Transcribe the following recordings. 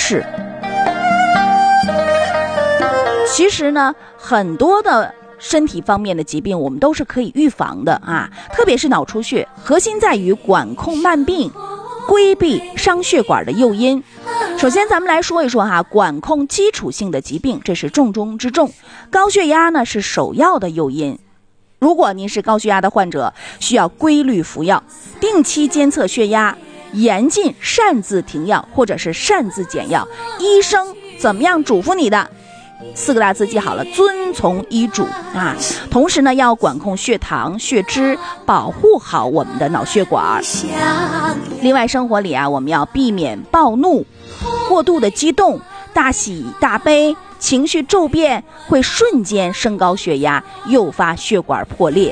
式。其实呢，很多的身体方面的疾病我们都是可以预防的啊，特别是脑出血，核心在于管控慢病，规避伤血管的诱因。首先咱们来说一说哈，管控基础性的疾病，这是重中之重。高血压呢是首要的诱因，如果您是高血压的患者，需要规律服药，定期监测血压，严禁擅自停药或者是擅自减药。医生怎么样嘱咐你的，4个大字记好了，遵从医嘱啊。同时呢，要管控血糖、血脂，保护好我们的脑血管。另外，生活里啊，我们要避免暴怒、过度的激动、大喜大悲，情绪骤变会瞬间升高血压，诱发血管破裂。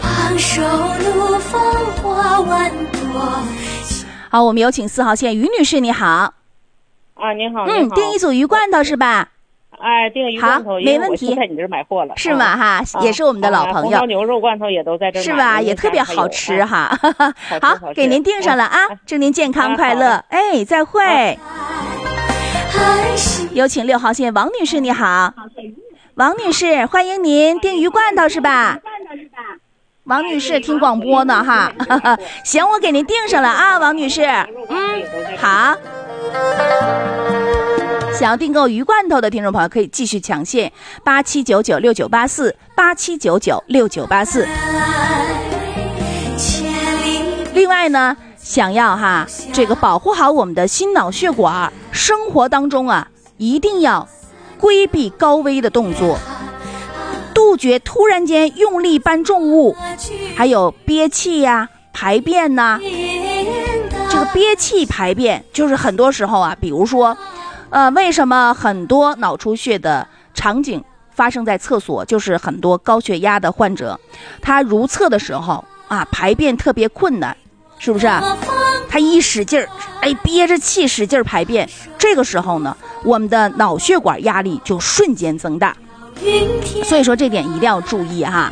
好，我们有请4号线于女士，你好。 啊，您好。 订一组鱼罐头是吧？ 哎，订鱼罐头， 好，没问题。 我在你这儿买货了， 是吗？哈，也是我们的老朋友。 红烧牛肉罐头也都在这儿买， 是吧？也特别好吃哈。好，给您订上了啊！祝您健康快乐。哎，再会。有请6号线王女士，你好。王女士，欢迎您，订鱼罐头是吧？王女士听广播呢哈。行，我给您订上了啊，王女士。好。想要订购鱼罐头的听众朋友可以继续抢线87996984，87996984。另外呢，想要这个保护好我们的心脑血管，生活当中啊一定要规避高危的动作，杜绝突然间用力搬重物，还有憋气呀、排便呐。这个憋气排便就是很多时候啊，比如说为什么很多脑出血的场景发生在厕所，就是很多高血压的患者他如厕的时候啊，排便特别困难，是不是啊？他一使劲儿，憋着气使劲儿排便，这个时候呢，我们的脑血管压力就瞬间增大，所以说这点一定要注意哈。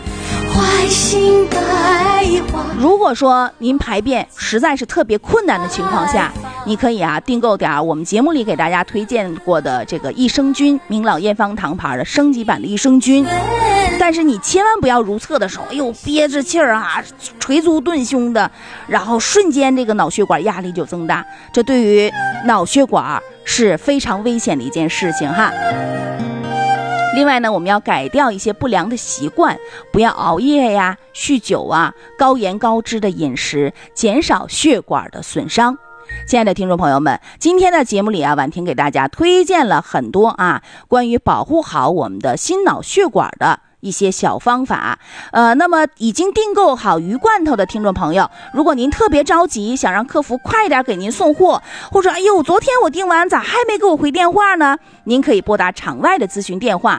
如果说您排便实在是特别困难的情况下，你可以订购点我们节目里给大家推荐过的这个益生菌，明老验方堂牌的升级版的益生菌。但是你千万不要如厕的时候，憋着气儿捶足顿胸的，然后瞬间这个脑血管压力就增大，这对于脑血管是非常危险的一件事情哈。另外呢，我们要改掉一些不良的习惯，不要熬夜呀、酗酒啊、高盐高脂的饮食，减少血管的损伤。亲爱的听众朋友们，今天的节目里婉婷给大家推荐了很多关于保护好我们的心脑血管的一些小方法。那么已经订购好鱼罐头的听众朋友，如果您特别着急，想让客服快点给您送货，或者昨天我订完咋还没给我回电话呢？您可以拨打场外的咨询电话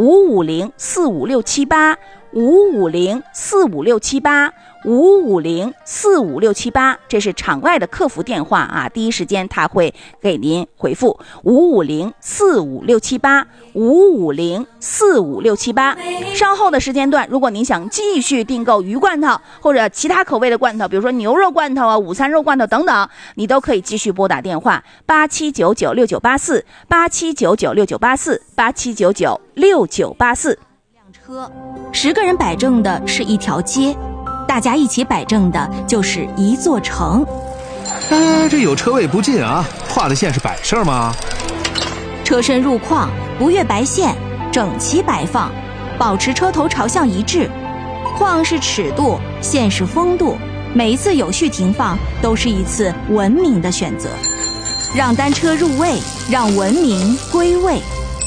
550-45678，550-45678，550-45678，这是场外的客服电话第一时间他会给您回复550-45678，550-45678。稍后的时间段，如果您想继续订购鱼罐头或者其他口味的罐头，比如说牛肉罐头午餐肉罐头等等，你都可以继续拨打电话87996984，87996984，87996984。 车10个人摆正的是一条街，大家一起摆正的就是一座城。 这有车位不进画的线是摆设吗？ 车身入框不越白线，整齐摆放，保持车头朝向一致。框是尺度，线是风度，每一次有序停放都是一次文明的选择。让单车入位，让文明归位。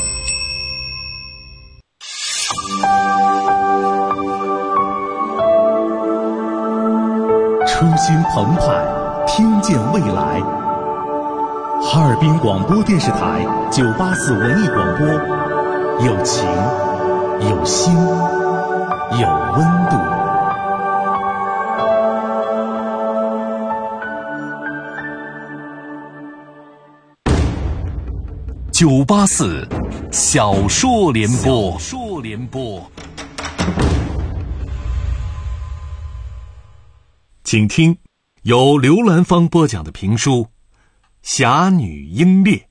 初心澎湃，听见未来。哈尔滨广播电视台984文艺广播，有情，有心，有温度。984小说联播，请听由刘兰芳播讲的评书《侠女英烈》。